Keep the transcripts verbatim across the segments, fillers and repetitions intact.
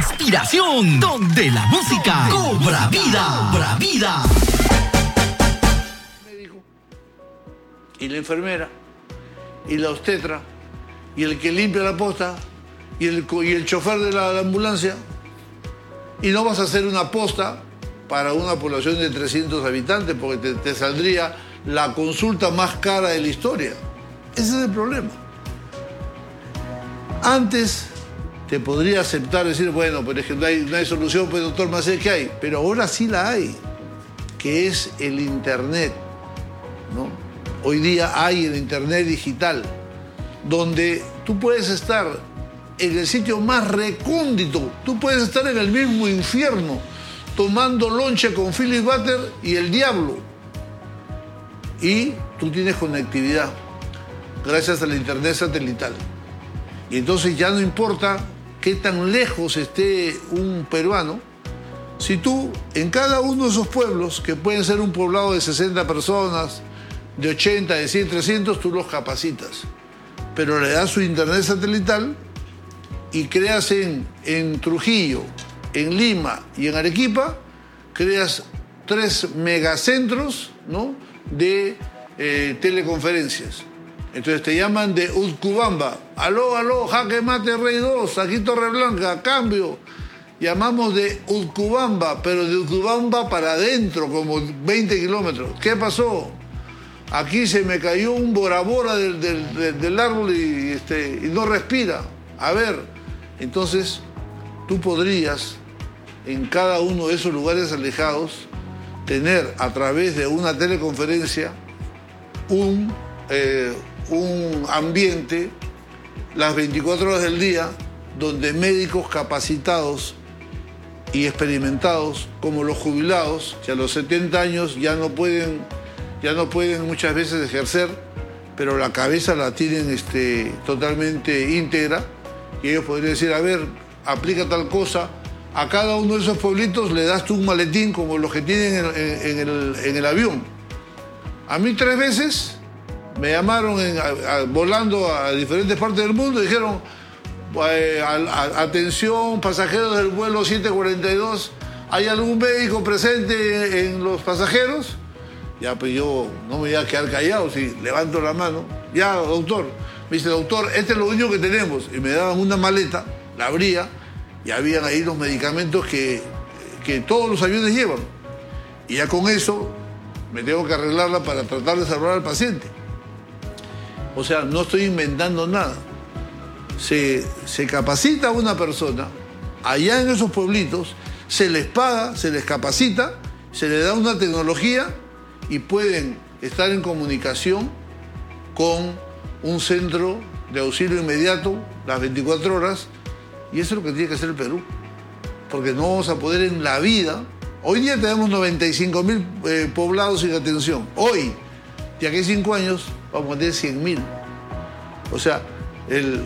inspiración, donde la música cobra vida, cobra vida. Y la enfermera, y la obstetra, y el que limpia la posta, y el, y el chofer de la, la ambulancia. Y no vas a hacer una posta para una población de trescientos habitantes, porque te, te saldría la consulta más cara de la historia. Ese es el problema. Antes te podría aceptar, decir, bueno, pero es que no hay, no hay solución, pues doctor Macé, ¿qué hay? Pero ahora sí la hay, que es el Internet, ¿no? Hoy día hay el Internet digital, donde tú puedes estar en el sitio más recóndito, tú puedes estar en el mismo infierno, tomando lonche con Philip Butter y el diablo. Y tú tienes conectividad gracias al Internet satelital. Y entonces ya no importa qué tan lejos esté un peruano, si tú en cada uno de esos pueblos, que pueden ser un poblado de sesenta personas, de ochenta, de cien, trescientos, tú los capacitas. Pero le das su Internet satelital y creas en, en Trujillo, en Lima y en Arequipa, creas tres megacentros, ¿no?, de eh, teleconferencias. Entonces te llaman de Utcubamba. Aló, aló, Jaque Mate Rey dos, aquí Torreblanca, cambio. Llamamos de Utcubamba, pero de Utcubamba para adentro, como veinte kilómetros. ¿Qué pasó? Aquí se me cayó un Bora Bora del, del, del árbol y, este, y no respira. A ver, entonces tú podrías en cada uno de esos lugares alejados tener a través de una teleconferencia un, eh, un ambiente las veinticuatro horas del día donde médicos capacitados y experimentados como los jubilados, que a los setenta años ya no pueden, ya no pueden muchas veces ejercer, pero la cabeza la tienen este, totalmente íntegra, y ellos podrían decir, a ver, aplica tal cosa. A cada uno de esos pueblitos le das tú un maletín como los que tienen en, en, en, el, en el avión. A mí tres veces me llamaron en, a, a, volando a diferentes partes del mundo y dijeron, eh, a, a, atención, pasajeros del vuelo siete cuarenta y dos, ¿hay algún médico presente en los pasajeros? Ya, pues yo no me voy a quedar callado, si levanto la mano. Ya, doctor. Me dice, doctor, este es lo único que tenemos. Y me daban una maleta, la abría, y habían ahí los medicamentos que, que todos los aviones llevan. Y ya con eso me tengo que arreglarla para tratar de salvar al paciente. O sea, no estoy inventando nada. Se, se capacita a una persona, allá en esos pueblitos, se les paga, se les capacita, se les da una tecnología y pueden estar en comunicación con un centro de auxilio inmediato las veinticuatro horas. Y eso es lo que tiene que hacer el Perú, porque no vamos a poder en la vida. Hoy día tenemos noventa y cinco mil eh, poblados sin atención. Hoy, de aquí a cinco años, vamos a tener cien mil. O sea, el,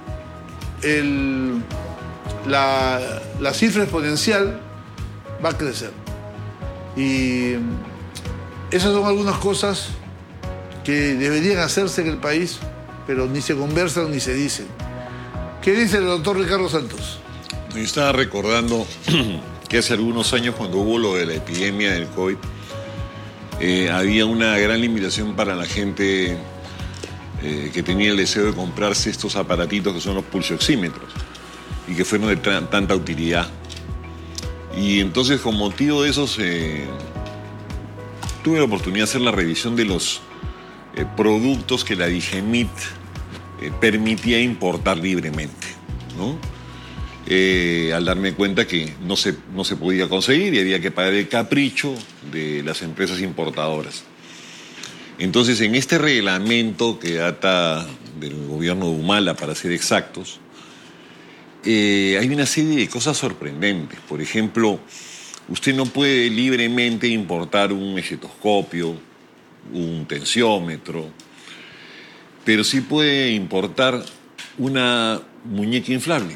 el, la, la cifra exponencial va a crecer. Y esas son algunas cosas que deberían hacerse en el país, pero ni se conversan ni se dicen. ¿Qué dice el doctor Ricardo Santos? Yo estaba recordando que hace algunos años, cuando hubo lo de la epidemia del COVID, eh, había una gran limitación para la gente eh, que tenía el deseo de comprarse estos aparatitos que son los pulsioxímetros y que fueron de tanta utilidad. Y entonces, con motivo de esos, eh, tuve la oportunidad de hacer la revisión de los eh, productos que la DIGEMIT Eh, permitía importar libremente, ¿no? Eh, al darme cuenta que no se, no se podía conseguir y había que pagar el capricho de las empresas importadoras. Entonces, en este reglamento que data del gobierno de Humala, para ser exactos, eh, hay una serie de cosas sorprendentes. Por ejemplo, usted no puede libremente importar un estetoscopio, un tensiómetro, pero sí puede importar una muñeca inflable.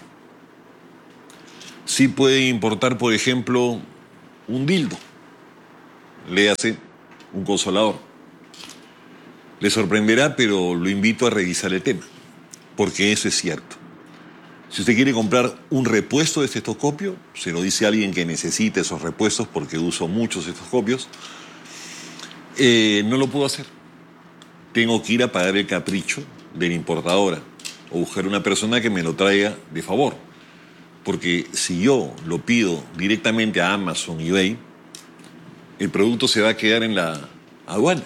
Sí puede importar, por ejemplo, un dildo. Léase, un consolador. Le sorprenderá, pero lo invito a revisar el tema, porque eso es cierto. Si usted quiere comprar un repuesto de estetoscopio, se lo dice a alguien que necesita esos repuestos porque uso muchos estetoscopios, eh, no lo puedo hacer. Tengo que ir a pagar el capricho de la importadora o buscar una persona que me lo traiga de favor. Porque si yo lo pido directamente a Amazon y eBay, el producto se va a quedar en la aduana.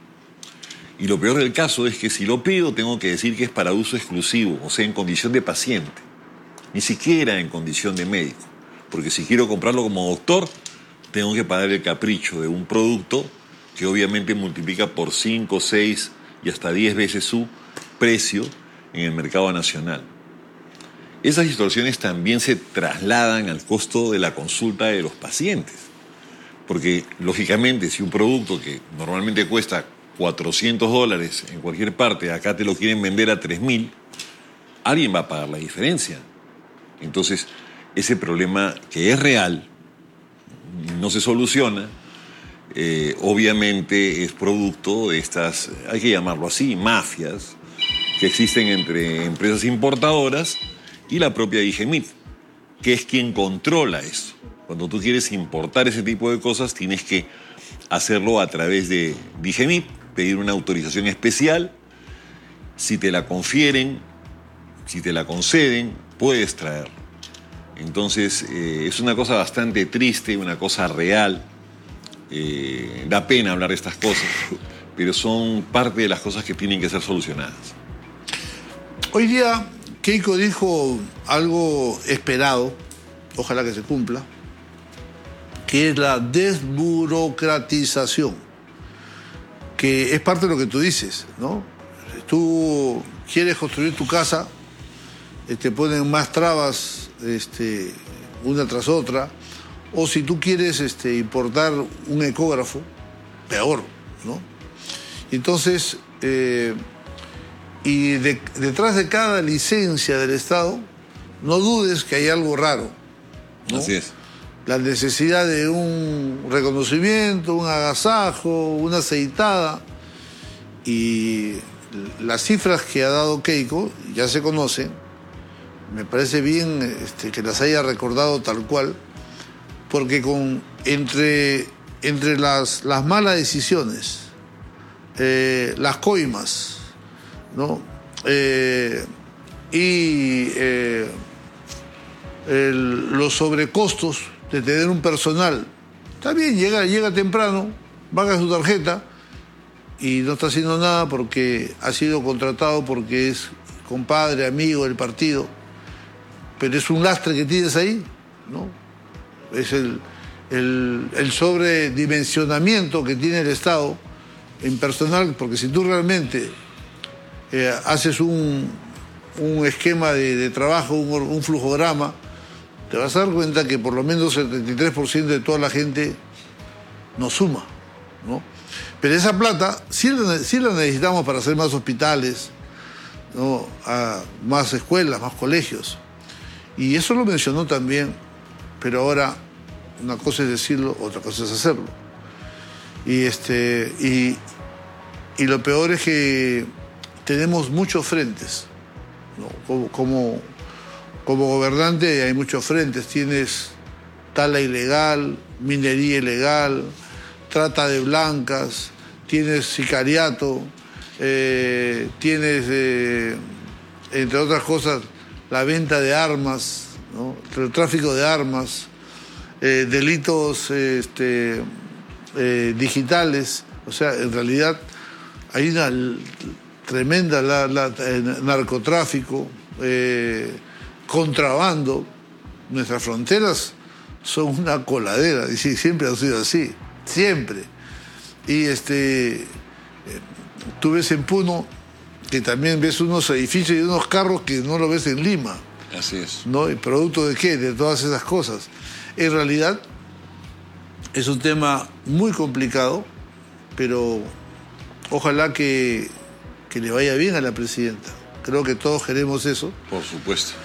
Y lo peor del caso es que si lo pido tengo que decir que es para uso exclusivo, o sea, en condición de paciente. Ni siquiera en condición de médico. Porque si quiero comprarlo como doctor, tengo que pagar el capricho de un producto que obviamente multiplica por cinco, seis y hasta diez veces su precio en el mercado nacional. Esas distorsiones también se trasladan al costo de la consulta de los pacientes. Porque, lógicamente, si un producto que normalmente cuesta cuatrocientos dólares en cualquier parte, acá te lo quieren vender a tres mil, alguien va a pagar la diferencia. Entonces, ese problema que es real, no se soluciona, eh, obviamente es producto de estas, hay que llamarlo así, mafias que existen entre empresas importadoras y la propia Digemit, que es quien controla eso. Cuando tú quieres importar ese tipo de cosas, tienes que hacerlo a través de Digemit, pedir una autorización especial. Si te la confieren, si te la conceden, puedes traerlo. Entonces, eh, es una cosa bastante triste, una cosa real. Eh, da pena hablar de estas cosas, pero son parte de las cosas que tienen que ser solucionadas. Hoy día, Keiko dijo algo esperado, ojalá que se cumpla, que es la desburocratización, que es parte de lo que tú dices, ¿no? Tú quieres construir tu casa, te ponen más trabas este, una tras otra, o si tú quieres este, importar un ecógrafo, peor, ¿no? Entonces, eh, y de, detrás de cada licencia del Estado, no dudes que hay algo raro, ¿no? Así es. La necesidad de un reconocimiento, un agasajo, una aceitada. Y las cifras que ha dado Keiko ya se conocen. Me parece bien este, que las haya recordado tal cual, porque con, entre, entre las, las malas decisiones, eh, las coimas, ¿no? Eh, y eh, el, los sobrecostos de tener un personal. Está bien, llega, llega temprano, paga su tarjeta y no está haciendo nada porque ha sido contratado porque es compadre, amigo del partido, pero es un lastre que tienes ahí, ¿no? Es el, el, el sobredimensionamiento que tiene el Estado en personal, porque si tú realmente eh, haces un, un esquema de, de trabajo, un, un flujograma, te vas a dar cuenta que por lo menos el setenta y tres por ciento de toda la gente nos suma, ¿no? Pero esa plata sí la, sí la necesitamos para hacer más hospitales, ¿no? A más escuelas, más colegios. Y eso lo mencionó también, pero ahora una cosa es decirlo, otra cosa es hacerlo. Y, este, y, y lo peor es que tenemos muchos frentes, ¿no? Como... como Como gobernante hay muchos frentes, tienes tala ilegal, minería ilegal, trata de blancas, tienes sicariato, eh, tienes, eh, entre otras cosas, la venta de armas, ¿no? El tráfico de armas, eh, delitos este, eh, digitales. O sea, en realidad hay una tremenda la, la, eh, narcotráfico, eh, contrabando. Nuestras fronteras son una coladera, y sí, siempre han sido así, siempre. Y este, tú ves en Puno que también ves unos edificios y unos carros que no lo ves en Lima. Así es. ¿No? ¿Y producto de qué? De todas esas cosas. En realidad es un tema muy complicado, pero ojalá que, que le vaya bien a la presidenta. Creo que todos queremos eso. Por supuesto.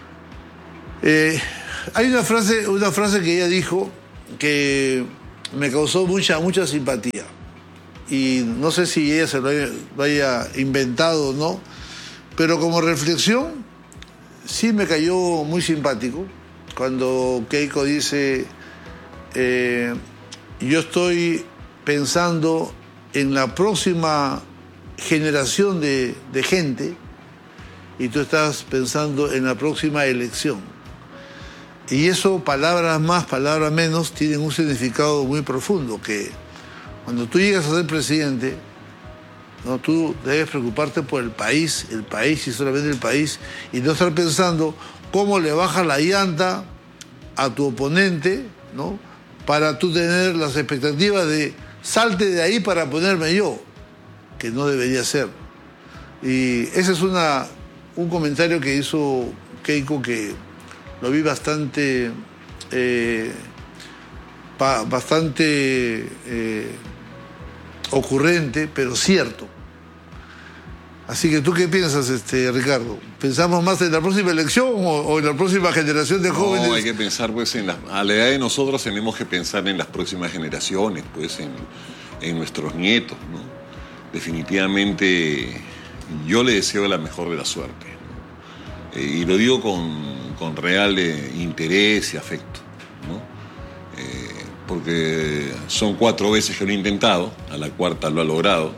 Eh, hay una frase, una frase que ella dijo que me causó mucha, mucha simpatía. Y no sé si ella se lo haya, lo haya inventado o no, pero como reflexión sí me cayó muy simpático cuando Keiko dice, eh, yo estoy pensando en la próxima generación de, de gente y tú estás pensando en la próxima elección. Y eso, palabras más, palabras menos, tienen un significado muy profundo, que cuando tú llegas a ser presidente, ¿no? Tú debes preocuparte por el país, el país y solamente el país, y no estar pensando cómo le bajas la llanta a tu oponente, ¿no? Para tú tener las expectativas de salte de ahí para ponerme yo, que no debería ser. Y ese es una, un comentario que hizo Keiko que lo vi bastante, eh, pa, bastante eh, ocurrente, pero cierto. Así que, ¿tú qué piensas, este, Ricardo? ¿Pensamos más en la próxima elección o, o en la próxima generación de jóvenes? No, hay que pensar, pues, en la, a la edad de nosotros tenemos que pensar en las próximas generaciones, pues, en, en nuestros nietos, ¿no? Definitivamente, yo le deseo la mejor de la suerte, ¿no? Eh, y lo digo con, con real eh, interés y afecto, ¿no? Eh, porque son cuatro veces que lo he intentado, a la cuarta lo ha logrado.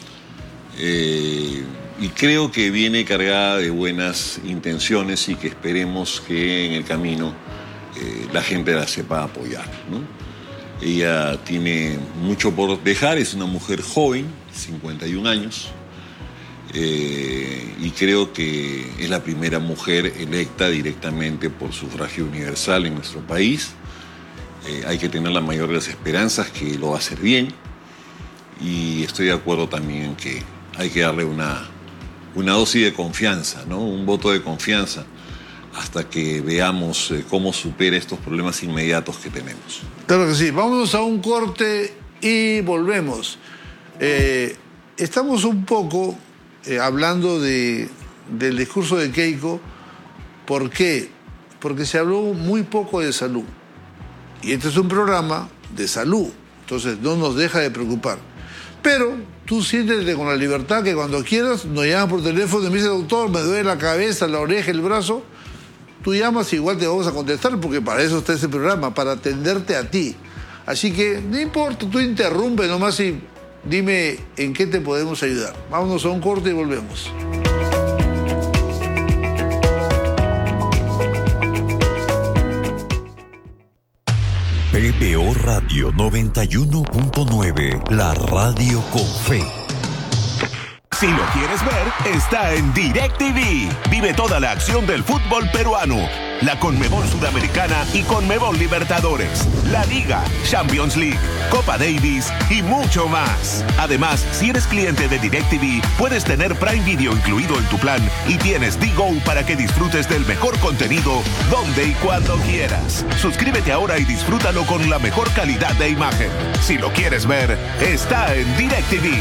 Eh, y creo que viene cargada de buenas intenciones y que esperemos que en el camino eh, la gente la sepa apoyar, ¿no? Ella tiene mucho por dejar, es una mujer joven, cincuenta y un años, eh, y creo que es la primera mujer electa directamente por sufragio universal en nuestro país. Eh, hay que tener la mayor de las esperanzas que lo va a hacer bien, y estoy de acuerdo también en que hay que darle una, una dosis de confianza, ¿no? Un voto de confianza hasta que veamos eh, cómo supera estos problemas inmediatos que tenemos. Claro que sí. Vámonos a un corte y volvemos. Eh, estamos un poco eh, hablando de, del discurso de Keiko. ¿Por qué? Porque se habló muy poco de salud. Y este es un programa de salud, entonces no nos deja de preocupar. Pero tú siéntete con la libertad que cuando quieras nos llamas por teléfono y me dice, doctor, me duele la cabeza, la oreja, el brazo. Tú llamas y igual te vamos a contestar, porque para eso está ese programa, para atenderte a ti. Así que no importa, tú interrumpe nomás y dime en qué te podemos ayudar. Vámonos a un corte y volvemos. P B O Radio noventa y uno punto nueve, la radio con fe. Si lo quieres ver, está en DirecTV. Vive toda la acción del fútbol peruano, la Conmebol Sudamericana y Conmebol Libertadores, la Liga, Champions League, Copa Davis y mucho más. Además, si eres cliente de DirecTV, puedes tener Prime Video incluido en tu plan y tienes D-Go para que disfrutes del mejor contenido donde y cuando quieras. Suscríbete ahora y disfrútalo con la mejor calidad de imagen. Si lo quieres ver, está en DirecTV.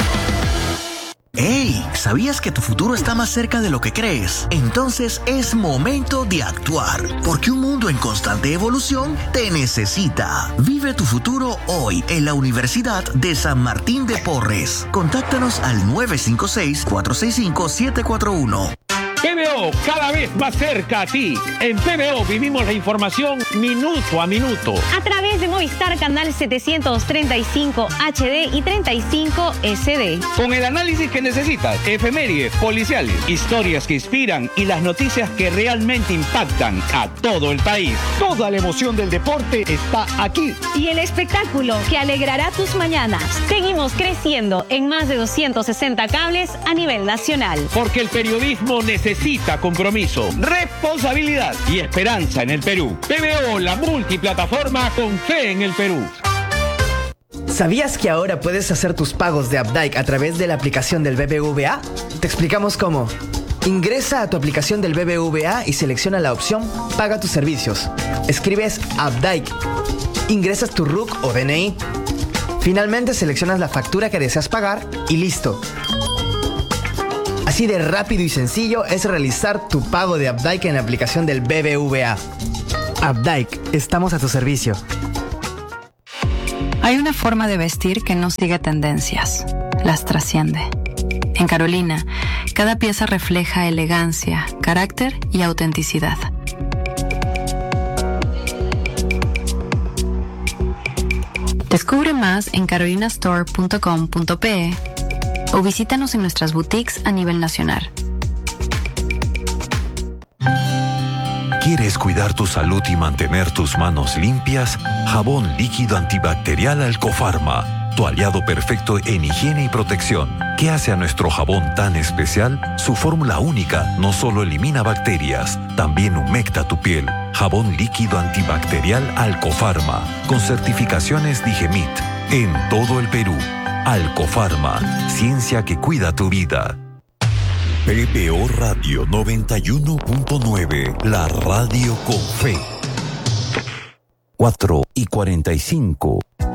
¡Hey! ¿Sabías que tu futuro está más cerca de lo que crees? Entonces es momento de actuar, porque un mundo en constante evolución te necesita. Vive tu futuro hoy en la Universidad de San Martín de Porres. Contáctanos al nueve cinco seis, cuatro seis cinco, siete cuatro uno. P B O, cada vez más cerca a ti. En P B O vivimos la información minuto a minuto. A través de Movistar Canal setecientos treinta y cinco H D y treinta y cinco S D. Con el análisis que necesitas, efemérides, policiales, historias que inspiran y las noticias que realmente impactan a todo el país. Toda la emoción del deporte está aquí. Y el espectáculo que alegrará tus mañanas. Seguimos creciendo en más de doscientos sesenta cables a nivel nacional. Porque el periodismo necesita Necesita compromiso, responsabilidad y esperanza en el Perú. P B O, la multiplataforma con fe en el Perú. ¿Sabías que ahora puedes hacer tus pagos de Updike a través de la aplicación del B B V A? Te explicamos cómo. Ingresa a tu aplicación del B B V A y selecciona la opción Paga tus servicios. Escribes Updike. Ingresas tu R U C o D N I. Finalmente seleccionas la factura que deseas pagar y listo. Así de rápido y sencillo es realizar tu pago de Updike en la aplicación del B B V A. Updike, estamos a tu servicio. Hay una forma de vestir que no sigue tendencias, las trasciende. En Carolina, Cada pieza refleja elegancia, carácter y autenticidad. Descubre más en carolina store punto com punto pe o visítanos en nuestras boutiques a nivel nacional. ¿Quieres cuidar tu salud y mantener tus manos limpias? Jabón líquido antibacterial Alcofarma, tu aliado perfecto en higiene y protección. ¿Qué hace a nuestro jabón tan especial? Su fórmula única no solo elimina bacterias, también humecta tu piel. Jabón líquido antibacterial Alcofarma, con certificaciones Digemit, en todo el Perú. Alcofarma, ciencia que cuida tu vida. P B O Radio noventa y uno punto nueve, la radio con fe. cuatro y cuarenta y cinco.